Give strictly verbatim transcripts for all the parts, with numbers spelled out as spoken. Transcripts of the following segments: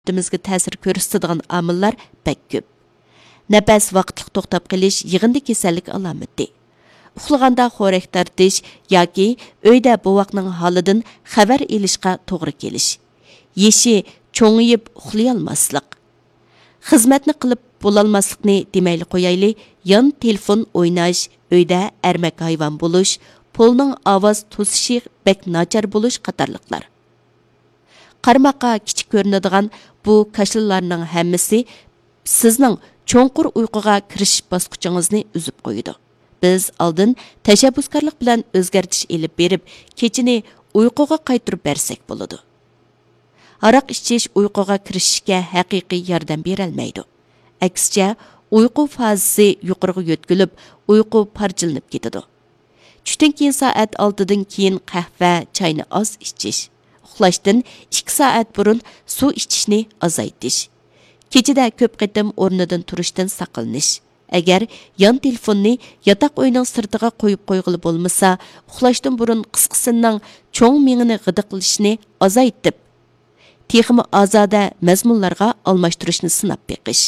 Dimizga ta'sir ko'rsatadigan omillar bak ko'p. Nafas vaqtliq to'xtab qilish yig'indi kasallik alomati. Uxlaganda xo'rak tartish yoki uyda bovoqning holidan xabar olishga to'g'ri kelish. Yeshi cho'ngiyib uxlay olmaslik. Xizmatni qilib bo'lolmaslikni demayli qo'yayli, yon telefon o'ynash, uyda ermak hayvon bo'lish, polning ovoz to'sishi bak nachar bo'lish qatorliqlar. Qarmoqqa kichik ko'rinadigan bu kashallarning hammasi sizning cho'nqur uyquga kirish bosqichingizni uzib qo'ydi. Biz oldin tashabbuskorlik bilan o'zgartish elib berib, kechini uyquga qaytirib bersak bo'ladi. Aroq ichish uyquga kirishga haqiqiy yordam bera olmaydi. Aksicha, uyqu fazasi yuqoriga yo'tkilib, uyqu parchalanib ketadi. Tushdan keyin soat oltidan keyin qahva, choyni oz ichish. Uxlashdan ikki soat burun suv ichishni azaytish. Kechida ko'p qitim o'rnidan turishdan saqlanish. Agar yon telefonni yotoq uyning sirtiga qo'yib qo'yg'ili bo'lmasa, uxlashdan burun qisqasining cho'ng mingini g'idiqlashni azaytib, texmi ozoda mazmunlarga almashtirishni sinab beqish.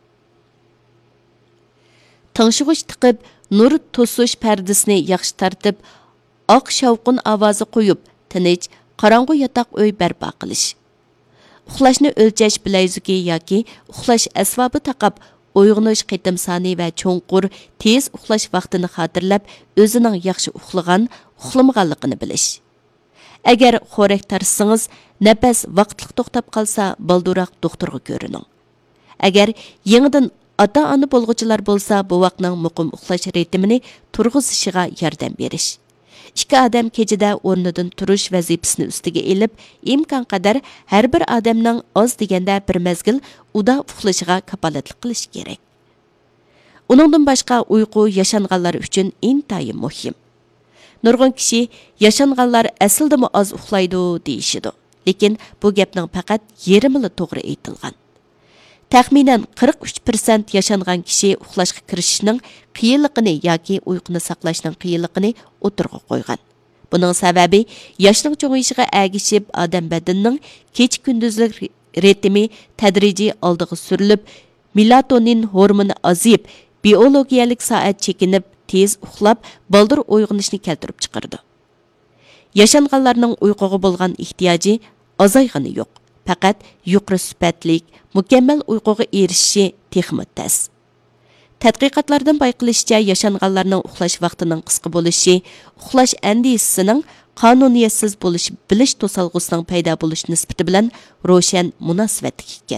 Tanshig'ich tiqib, nur to'sish pardasini yaxshi tartib, oq shavqin ovozi qo'yib, tinch, qorong'u yotoq uy barpo qilish. Uxlashni o'lchash bilayzuki yoki uxlash asbobi taqab, uyg'onish qitim soni va cho'nqur, tez uxlash vaqtini xotirlab, o'zining yaxshi uxlagan, uxlamaganligini bilish. Agar xo'rak tarsangiz, nafas vaqtliq to'xtab qolsa, balduroq doktorga ko'rining. Agar yangidan ota-ona bo'lg'uchilar bo'lsa, bu vaqtning muqim uxlash ritmini turg'izishiga yordam berish. Ikki odam kechida o'rnidan turish vazifasini ustiga elib, imkon qadar har bir odamning oz deganda bir mezgil uda uxlashiga kapolatlik qilish kerak. Uningdan boshqa uyqu yashanganlar uchun intayin muhim. Nurg'un kishi yashanganlar aslida oz uxlaydi deyishidi. Lekin bu gapning faqat yerimili to'g'ri aytilgan. Taxminan qirq uch persent yashangan kishi uxlashga kirishishning qiyinligini yoki uyquni saqlashning qiyinligini o'tirg'a qo'ygan. Buning sababi yoshning cho'ng'ayishiga agishib, odam badanining kech-kunduzlik ritmi tadrijiy oldiga surilib, melatonin hormoni azib, biologiyalik soat chekinib, tez uxlab, baldur uyg'onishni keltirib chiqardi. Yashanganlarning uyquga bo'lgan ehtiyoji azayg'ini yo'q. Faqat yuqori sifatlik, mukammal uyquga erishishi texmi tas. Tadqiqotlardan bayqilishicha, yashanganlarning uxlash vaqtining qisqa bo'lishi, uxlash andisisining qonuniyatsiz bo'lishi bilish to'salg'usining paydo bo'lish nisbati bilan ro'shan munosabatli ekan.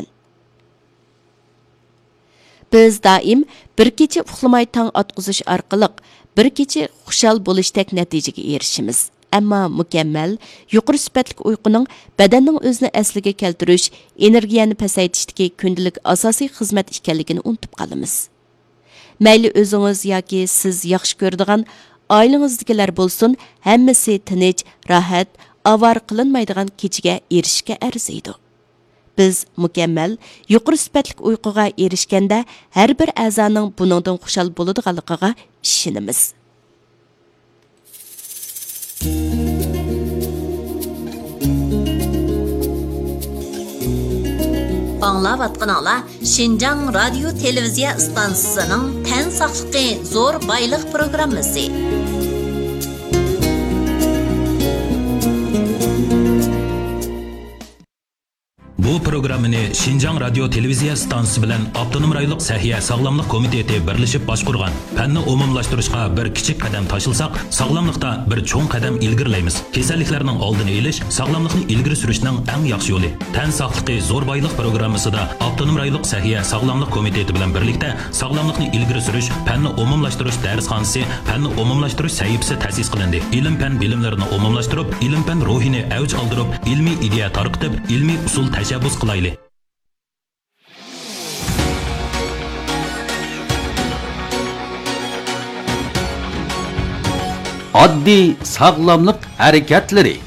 Biz doim bir kecha uxlamay tong otqizish orqali bir kecha xushal bo'lishdek natijaga erishimiz. Ammo mukammal, yuqori sifatli uyquning badanning o'zini asliga keltirish, energiyani pasaytishdagi kundalik asosiy xizmat ekanligini unutib qolamiz. Mayli o'zingiz yoki siz yaxshi ko'radigan oilangizdagilar bo'lsin, hammasi tinch, rohat, avar qilinmaydigan kechiga erishishga arziydi. Biz mukammal, yuqori sifatli uyquga erishganda har bir a'zoning buningdan xushal bo'ladiganligiga ishonamiz. Аңлаватқаныңлар Шинжаң радио телевизия станциясының тән сақлықы зор байлық программасы. Bu programmani Шинжаң радио televiziya stansiyasi bilan Avtonom rayonluq Sahiya Sog'lomlik komiteti birlashib boshqurgan. Fanni umumlashtirishga bir kichik qadam tashilsak, sog'lomlikda bir cho'ng qadam ilgirlaymiz. Kasalliklarning oldini olish, sog'lomlikni ilgari surishning eng yaxshi yo'li. Tan sog'ligi zo'r boylik programmasida Avtonom rayonluq Sahiya Sog'lomlik komiteti bilan birlikda sog'lomlikni ilgari surish, fanni umumlashtirish darsxonasi, fanni umumlashtirish sahifasi ta'sis qilindi. Ilm fan bilimlarini umumlashtirib, ilm fan ruhini avj oldirib, ilmiy ideya tarqitib, ilmiy usul tashabbus qilayli. Oddiy sog'lomlik harakatlari.